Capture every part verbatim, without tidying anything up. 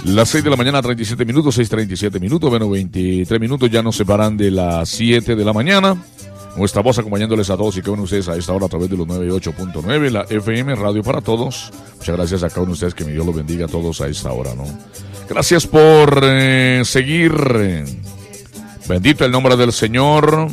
Las seis de la mañana, treinta y siete minutos, seis treinta y siete minutos, bueno, veintitrés minutos ya nos separan de las siete de la mañana. Nuestra voz acompañándoles a todos y cada uno de ustedes a esta hora a través de los noventa y ocho punto nueve, la F M Radio para Todos. Muchas gracias a cada uno de ustedes, que mi Dios los bendiga a todos a esta hora, ¿no? Gracias por eh, seguir. Bendito el nombre del Señor.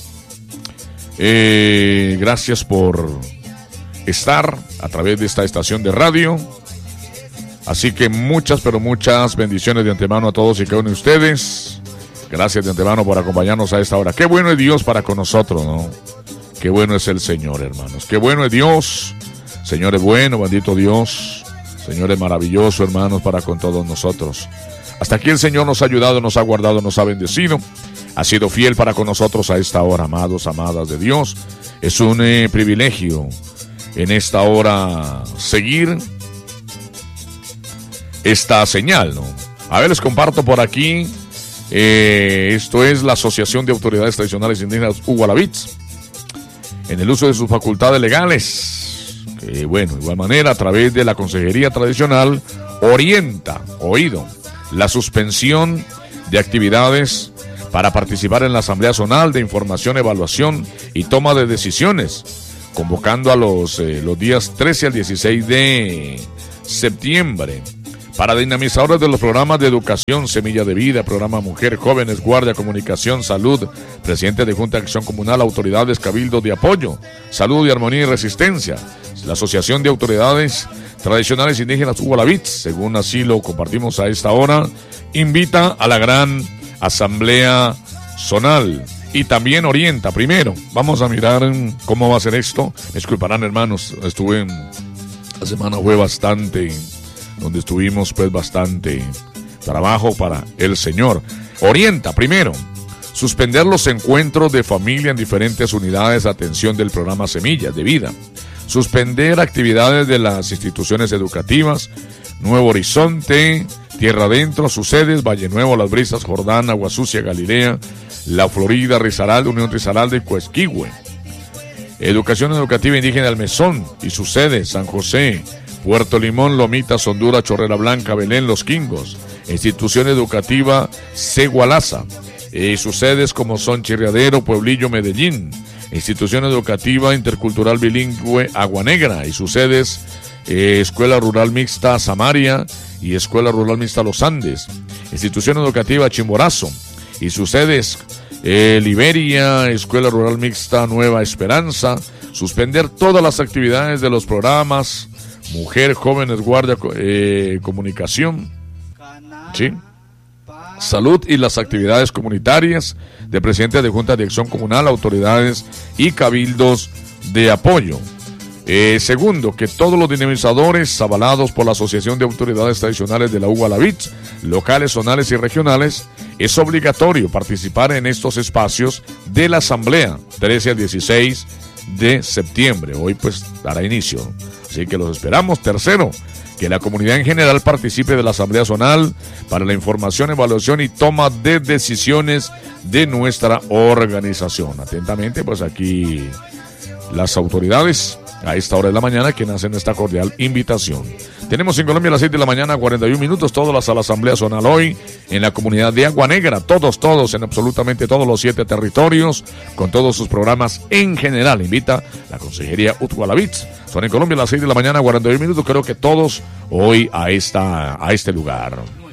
Eh, gracias por estar a través de esta estación de radio. Así que muchas, pero muchas bendiciones de antemano a todos y cada uno de ustedes. Gracias de antemano por acompañarnos a esta hora. Qué bueno es Dios para con nosotros, ¿no? Qué bueno es el Señor, hermanos. Qué bueno es Dios. Señor es bueno, bendito Dios. Señor es maravilloso, hermanos, para con todos nosotros. Hasta aquí el Señor nos ha ayudado, nos ha guardado, nos ha bendecido. Ha sido fiel para con nosotros a esta hora, amados, amadas de Dios. Es un eh, privilegio en esta hora seguir esta señal, ¿no? A ver, les comparto por aquí. Eh, esto es la Asociación de Autoridades Tradicionales Indígenas Ugualabits, en el uso de sus facultades legales. Que, bueno, de igual manera, a través de la Consejería Tradicional, orienta, oído, la suspensión de actividades para participar en la Asamblea Zonal de Información, Evaluación y Toma de Decisiones, convocando a los, eh, los días trece al dieciséis de septiembre. Para dinamizadores de los programas de educación, Semilla de Vida, Programa Mujer, Jóvenes, Guardia, Comunicación, Salud, Presidente de Junta de Acción Comunal, Autoridades, Cabildo de Apoyo, Salud y Armonía y Resistencia, la Asociación de Autoridades Tradicionales Indígenas Ugualabits, según así lo compartimos a esta hora, invita a la gran Asamblea Zonal y también orienta. Primero, vamos a mirar cómo va a ser esto. Me disculparán, hermanos, estuve, la semana fue bastante... donde estuvimos pues bastante trabajo para el Señor. Orienta, primero, suspender los encuentros de familia en diferentes unidades de atención del programa Semillas de Vida, suspender actividades de las instituciones educativas, Nuevo Horizonte, Tierra Adentro, sus sedes, Valle Nuevo, Las Brisas, Jordán, Agua Sucia, Galilea, La Florida, Risaralda, Unión Risaralda y Coesquihue. Educación Educativa Indígena del Mesón y sus sedes, San José, Puerto Limón, Lomitas, Honduras, Chorrera Blanca, Belén, Los Quingos. Institución Educativa Cegualaza y sus sedes como son Chirriadero, Pueblillo, Medellín. Institución Educativa Intercultural Bilingüe Agua Negra y sus sedes eh, Escuela Rural Mixta Samaria y Escuela Rural Mixta Los Andes. Institución Educativa Chimborazo y sus sedes eh, Liberia, Escuela Rural Mixta Nueva Esperanza. Suspender todas las actividades de los programas Mujer, Jóvenes, Guardia, eh, Comunicación, ¿sí? Salud y las actividades comunitarias de presidentes de Junta de Acción Comunal, autoridades y cabildos de apoyo. Eh, segundo, que todos los dinamizadores avalados por la Asociación de Autoridades Tradicionales de la Ugualabits, locales, zonales y regionales, es obligatorio participar en estos espacios de la Asamblea, trece al dieciséis de septiembre. Hoy pues dará inicio. Así que los esperamos. Tercero, que la comunidad en general participe de la Asamblea Zonal para la información, evaluación y toma de decisiones de nuestra organización. Atentamente, pues aquí las autoridades a esta hora de la mañana que hacen esta cordial invitación. Tenemos en Colombia a las seis de la mañana, cuarenta y un minutos, todas a la Asamblea Zonal hoy en la comunidad de Agua Negra, todos, todos, en absolutamente todos los siete territorios, con todos sus programas en general. Invita la Consejería Ugualabits. Son en Colombia a las seis de la mañana, cuarenta y un minutos, creo que todos hoy a esta a este lugar.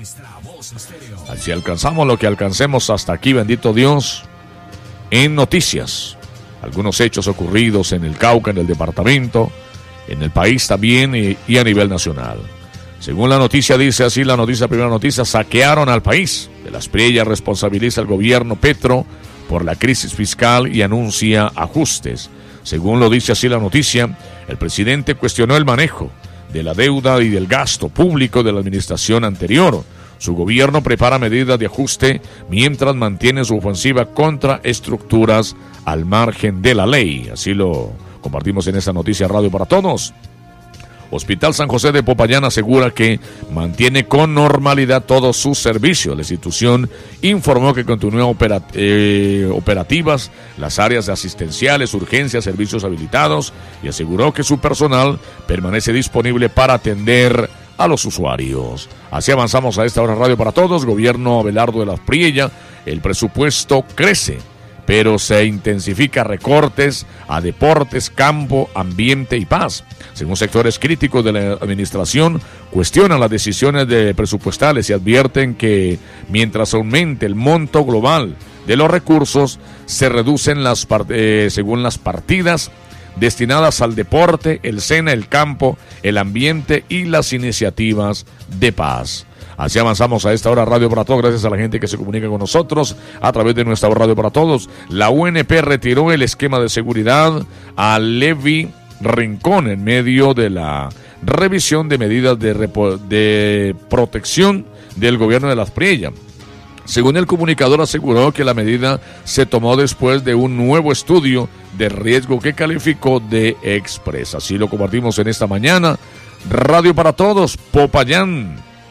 Si alcanzamos lo que alcancemos hasta aquí, bendito Dios, en noticias. Algunos hechos ocurridos en el Cauca, en el departamento, en el país también y, y a nivel nacional. Según la noticia, dice así la noticia, primera noticia, saquearon al país. De las Priellas responsabiliza al gobierno Petro por la crisis fiscal y anuncia ajustes. Según lo dice así la noticia, el presidente cuestionó el manejo de la deuda y del gasto público de la administración anterior. Su gobierno prepara medidas de ajuste mientras mantiene su ofensiva contra estructuras al margen de la ley. Así lo compartimos en esta noticia Radio para Todos. Hospital San José de Popayán asegura que mantiene con normalidad todos sus servicios. La institución informó que continúan operat- eh, operativas las áreas asistenciales, urgencias, servicios habilitados y aseguró que su personal permanece disponible para atender a los usuarios. Así avanzamos a esta hora Radio para Todos. Gobierno Abelardo de la Priella, el presupuesto crece, pero se intensifica recortes a deportes, campo, ambiente y paz. Según sectores críticos de la administración, cuestionan las decisiones de presupuestales y advierten que mientras aumente el monto global de los recursos, se reducen las eh, según las partidas destinadas al deporte, el SENA, el campo, el ambiente y las iniciativas de paz. Así avanzamos a esta hora Radio para Todos, gracias a la gente que se comunica con nosotros a través de nuestra Radio para Todos. La U N P retiró el esquema de seguridad a Levi Rincón en medio de la revisión de medidas de, repo- de protección del gobierno de Las Priella. Según el comunicador, aseguró que la medida se tomó después de un nuevo estudio de riesgo que calificó de express. Así lo compartimos en esta mañana. Radio para Todos, Popayán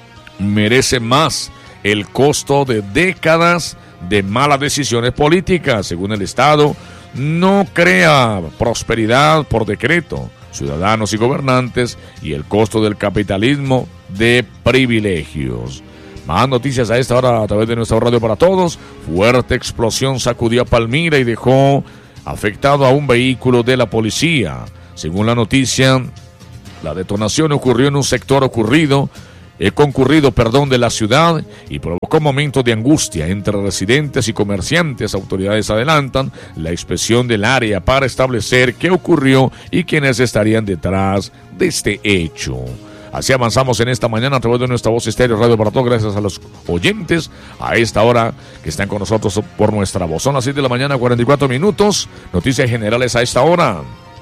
merece más. El costo de décadas de malas decisiones políticas, según el Estado, no crea prosperidad por decreto, ciudadanos y gobernantes, y el costo del capitalismo de privilegios. Más noticias a esta hora a través de nuestra Radio para Todos. Fuerte explosión sacudió a Palmira y dejó afectado a un vehículo de la policía. Según la noticia, la detonación ocurrió en un sector ocurrido, eh, concurrido perdón, de la ciudad y provocó momentos de angustia entre residentes y comerciantes. Autoridades adelantan la inspección del área para establecer qué ocurrió y quiénes estarían detrás de este hecho. Así avanzamos en esta mañana a través de nuestra voz estéreo Radio para Todos, gracias a los oyentes a esta hora que están con nosotros por nuestra voz. Son las siete de la mañana, cuarenta y cuatro minutos. Noticias generales a esta hora.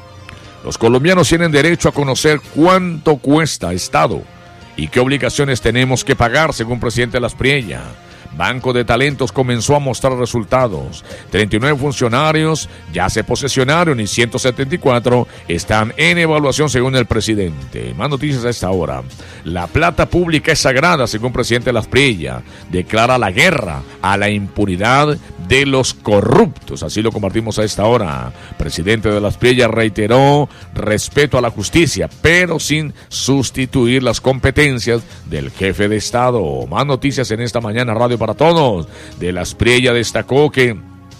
Los colombianos tienen derecho a conocer cuánto cuesta Estado y qué obligaciones tenemos que pagar, según presidente Las Priella. Banco de Talentos comenzó a mostrar resultados. treinta y nueve funcionarios ya se posesionaron y ciento setenta y cuatro están en evaluación, según el presidente. Más noticias a esta hora. La plata pública es sagrada, según presidente Las Priella. Declara la guerra a la impunidad de los corruptos. Así lo compartimos a esta hora. Presidente de Las Priella reiteró respeto a la justicia, pero sin sustituir las competencias del jefe de Estado. Más noticias en esta mañana, Radio para Todos. De Las Priella destacó que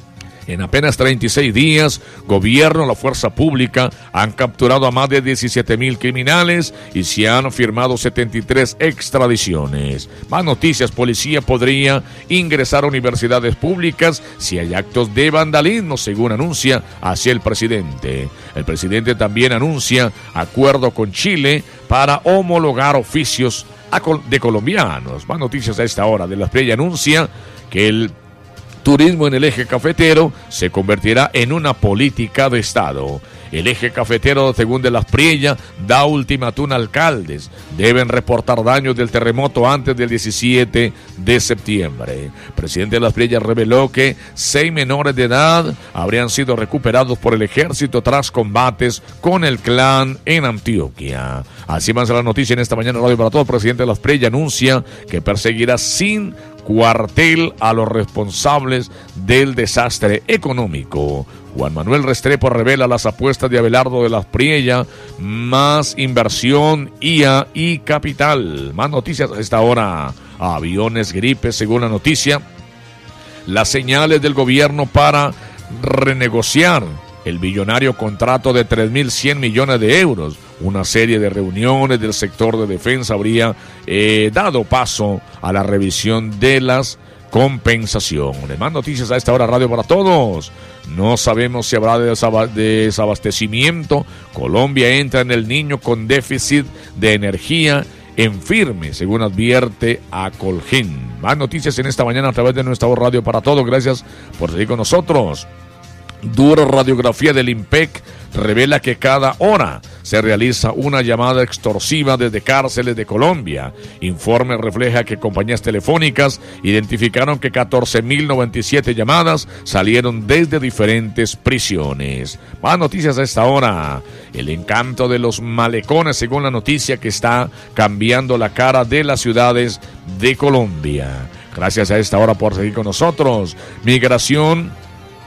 en apenas treinta y seis días, gobierno, la fuerza pública han capturado a más de diecisiete mil criminales y se han firmado setenta y tres extradiciones. Más noticias, policía podría ingresar a universidades públicas si hay actos de vandalismo, según anuncia así el presidente. El presidente también anuncia acuerdo con Chile para homologar oficios de colombianos. Más noticias a esta hora. De Las Priella anuncia que el turismo en el eje cafetero se convertirá en una política de Estado. El eje cafetero, según de Las Priella, da ultimátum a alcaldes. Deben reportar daños del terremoto antes del diecisiete de septiembre. Presidente de Las Priella reveló que seis menores de edad habrían sido recuperados por el ejército tras combates con el clan en Antioquia. Así más la noticia en esta mañana Radio para Todos. El presidente de Las Priella anuncia que perseguirá sin cuartel a los responsables del desastre económico. Juan Manuel Restrepo revela las apuestas de Abelardo de Las Priella, más inversión, I A y capital. Más noticias a esta hora. Aviones gripe, según la noticia. Las señales del gobierno para renegociar el billonario contrato de tres mil cien millones de euros. Una serie de reuniones del sector de defensa habría eh, dado paso a la revisión de las compensaciones. Más noticias a esta hora, Radio para Todos. No sabemos si habrá desabastecimiento. Colombia entra en el Niño con déficit de energía en firme, según advierte Acolgen. Más noticias en esta mañana a través de nuestra voz Radio para Todos. Gracias por seguir con nosotros. Dura radiografía del IMPEC revela que cada hora se realiza una llamada extorsiva desde cárceles de Colombia. Informe refleja que compañías telefónicas identificaron que catorce mil noventa y siete llamadas salieron desde diferentes prisiones. Más noticias a esta hora. El encanto de los malecones, según la noticia, que está cambiando la cara de las ciudades de Colombia. Gracias a esta hora por seguir con nosotros. Migración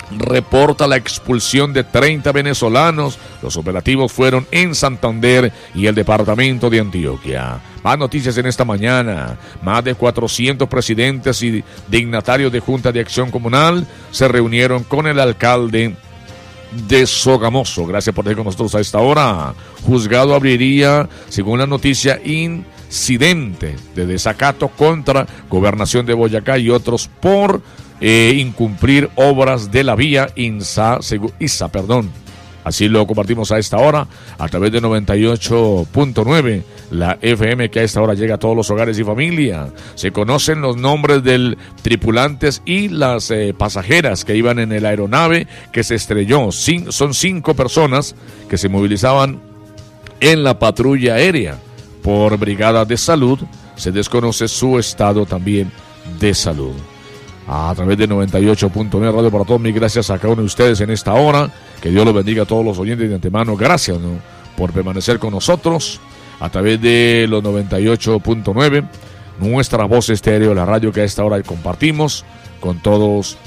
reporta la expulsión de treinta venezolanos. Los operativos fueron en Santander y el departamento de Antioquia. Más noticias en esta mañana. Más de cuatrocientos presidentes y dignatarios de Junta de Acción Comunal se reunieron con el alcalde de Sogamoso. Gracias por estar con nosotros a esta hora. Juzgado abriría, según la noticia, incidente de desacato contra Gobernación de Boyacá y otros por eh, incumplir obras de la vía INSA, segu, ISA, perdón. Así lo compartimos a esta hora a través de noventa y ocho punto nueve, la F M que a esta hora llega a todos los hogares y familia. Se conocen los nombres de tripulantes y las eh, pasajeras que iban en el aeronave que se estrelló. Cin- son cinco personas que se movilizaban en la patrulla aérea. Por brigada de salud, se desconoce su estado también de salud. A través de noventa y ocho punto nueve Radio para todos, mil gracias a cada uno de ustedes en esta hora. Que Dios los bendiga a todos los oyentes de antemano. Gracias, ¿no?, por permanecer con nosotros a través de los noventa y ocho punto nueve, nuestra voz estéreo, la radio que a esta hora compartimos con todos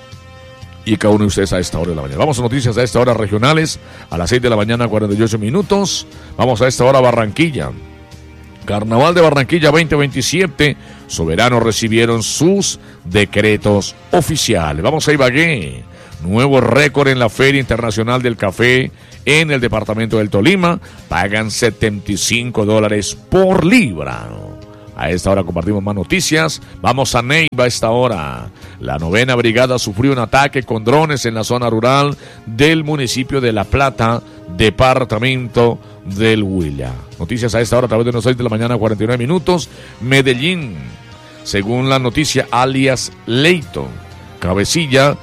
y cada uno de ustedes a esta hora de la mañana. Vamos a noticias a esta hora regionales, a las seis de la mañana, cuarenta y ocho minutos. Vamos a esta hora a Barranquilla. Carnaval de Barranquilla veinte veintisiete, soberanos recibieron sus decretos oficiales. Vamos a Ibagué, nuevo récord en la Feria Internacional del Café en el departamento del Tolima, pagan setenta y cinco dólares por libra. A esta hora compartimos más noticias. Vamos a Neiva a esta hora. La novena brigada sufrió un ataque con drones en la zona rural del municipio de La Plata, departamento del Huila. Noticias a esta hora a través de las seis de la mañana, cuarenta y nueve minutos. Medellín, según la noticia, alias Leito, cabecilla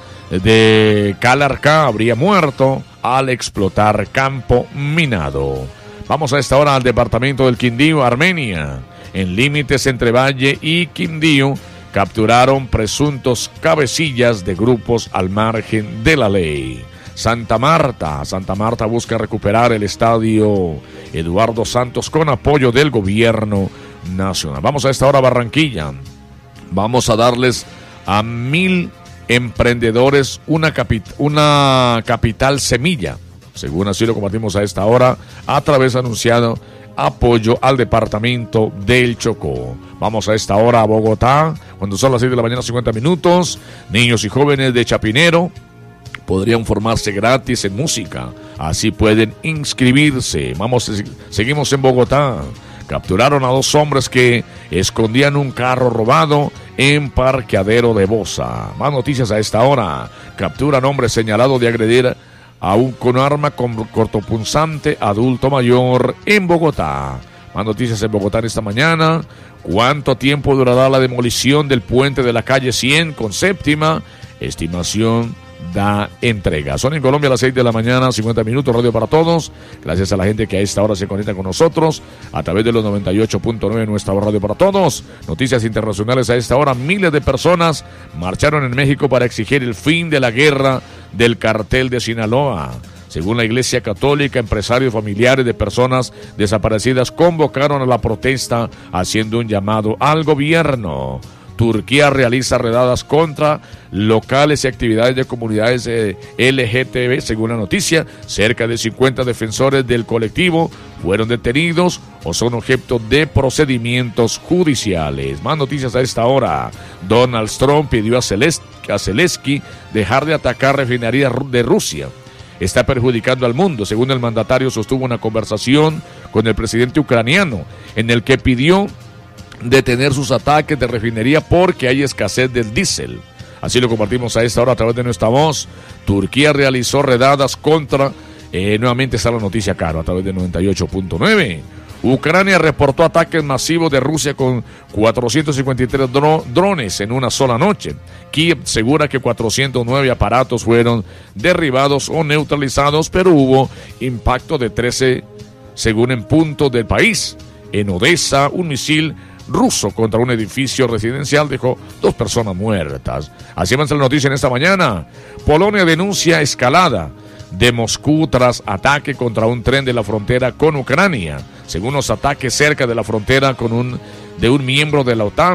de Calarcá, habría muerto al explotar campo minado. Vamos a esta hora al departamento del Quindío, Armenia. En límites entre Valle y Quindío, capturaron presuntos cabecillas de grupos al margen de la ley. Santa Marta, Santa Marta busca recuperar el estadio Eduardo Santos con apoyo del gobierno nacional. Vamos a esta hora a Barranquilla. Vamos a darles a mil emprendedores una, capit- una capital semilla. Según así lo compartimos a esta hora, a través anunciado apoyo al departamento del Chocó. Vamos a esta hora a Bogotá, cuando son las seis de la mañana, cincuenta minutos. Niños y jóvenes de Chapinero podrían formarse gratis en música. Así pueden inscribirse. Vamos, seguimos en Bogotá. Capturaron a dos hombres que escondían un carro robado en parqueadero de Bosa. Más noticias a esta hora. Capturan hombre señalado de agredir a un con arma con cortopunzante adulto mayor en Bogotá. Más noticias en Bogotá esta mañana. ¿Cuánto tiempo durará la demolición del puente de la calle cien con séptima? Estimación da entrega. Son en Colombia a las seis de la mañana, cincuenta minutos, radio para todos. Gracias a la gente que a esta hora se conecta con nosotros a través de los noventa y ocho punto nueve, nuestra radio para todos. Noticias internacionales a esta hora. Miles de personas marcharon en México para exigir el fin de la guerra del cartel de Sinaloa. Según la Iglesia Católica, empresarios familiares de personas desaparecidas convocaron a la protesta haciendo un llamado al gobierno. Turquía realiza redadas contra locales y actividades de comunidades eh, L G T B. Según la noticia, cerca de cincuenta defensores del colectivo fueron detenidos o son objeto de procedimientos judiciales. Más noticias a esta hora. Donald Trump pidió a Zelensky, a Zelensky dejar de atacar refinerías de Rusia. Está perjudicando al mundo. Según el mandatario, sostuvo una conversación con el presidente ucraniano en el que pidió detener sus ataques de refinería porque hay escasez del diésel. Así lo compartimos a esta hora a través de nuestra voz. Turquía realizó redadas contra, eh, nuevamente está la noticia Caro a través de noventa y ocho punto nueve. Ucrania reportó ataques masivos de Rusia con cuatrocientos cincuenta y tres dro- drones en una sola noche. Kiev asegura que cuatrocientos nueve aparatos fueron derribados o neutralizados, pero hubo impacto de trece según en puntos del país. En Odessa, un misil ruso contra un edificio residencial dejó dos personas muertas. Así avanza la noticia en esta mañana. Polonia denuncia escalada de Moscú tras ataque contra un tren de la frontera con Ucrania. Según los ataques cerca de la frontera con un, de un miembro de la OTAN,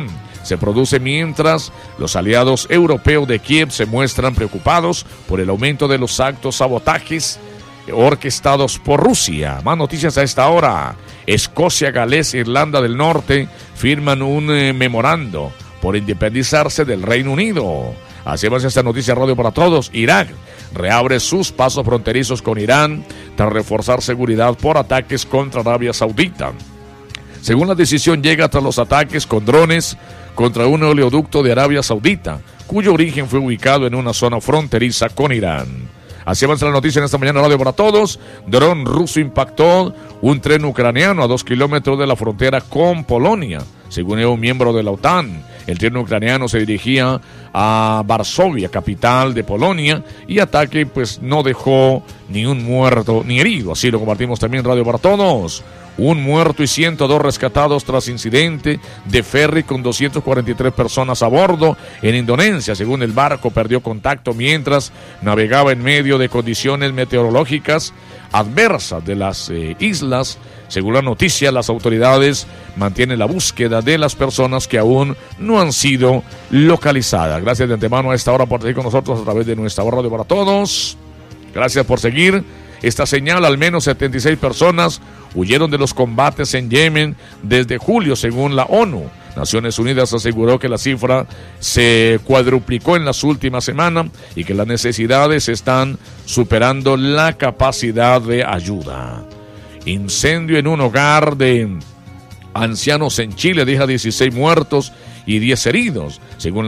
se produce mientras los aliados europeos de Kiev se muestran preocupados por el aumento de los actos sabotajes orquestados por Rusia. Más noticias a esta hora. Escocia, Gales e Irlanda del Norte firman un eh, memorando por independizarse del Reino Unido. Así va esta noticia Radio para Todos. Irak reabre sus pasos fronterizos con Irán tras reforzar seguridad por ataques contra Arabia Saudita. Según la decisión llega tras los ataques con drones contra un oleoducto de Arabia Saudita, cuyo origen fue ubicado en una zona fronteriza con Irán. Así avanza la noticia en esta mañana Radio para Todos. Dron ruso impactó un tren ucraniano a dos kilómetros de la frontera con Polonia, según un miembro de la OTAN. El tren ucraniano se dirigía a Varsovia, capital de Polonia, y ataque pues no dejó ni un muerto ni herido. Así lo compartimos también Radio para Todos. Un muerto y ciento dos rescatados tras incidente de ferry con doscientas cuarenta y tres personas a bordo en Indonesia. Según el barco, perdió contacto mientras navegaba en medio de condiciones meteorológicas adversas de las eh, islas. Según la noticia, las autoridades mantienen la búsqueda de las personas que aún no han sido localizadas. Gracias de antemano a esta hora por seguir con nosotros a través de nuestra Radio para Todos. Gracias por seguir esta señal. Al menos setenta y seis personas huyeron de los combates en Yemen desde julio, según la ONU. Naciones Unidas aseguró que la cifra se cuadruplicó en las últimas semanas y que las necesidades están superando la capacidad de ayuda. Incendio en un hogar de ancianos en Chile deja dieciséis muertos y diez heridos, según la